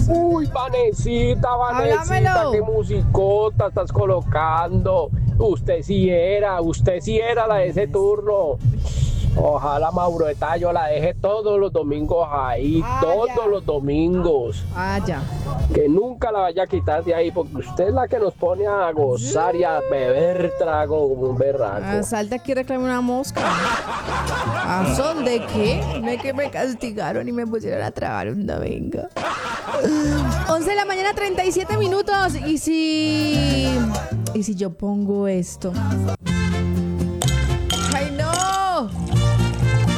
Uy, Vanesita, Háblamelo. qué musicota estás colocando. Usted sí era la de ese turno. Ojalá Mauro de Tallo la deje todos los domingos ahí, todos los domingos. Ya. Que nunca la vaya a quitar de ahí, porque usted es la que nos pone a gozar y a beber trago como un berraco. Salta aquí reclame una mosca. ¿A son de qué? No es que me castigaron y me pusieron a trabajar un domingo. 11 de la mañana, 37 minutos. ¿Y si yo pongo esto?